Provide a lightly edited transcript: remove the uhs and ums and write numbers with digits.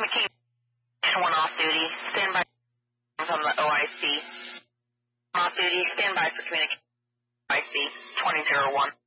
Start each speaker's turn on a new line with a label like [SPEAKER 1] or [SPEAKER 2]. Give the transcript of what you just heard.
[SPEAKER 1] McKean 1 off duty. Stand by from the OIC. Off duty. Stand by for communication. OIC 2001.